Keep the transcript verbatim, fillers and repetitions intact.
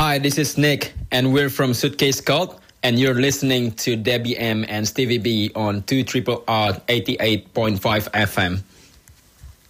Hi, this is Nick, and we're from Suitcase Cult, and you're listening to Debbie M and Stevie B on two R R R eighty-eight point five F M.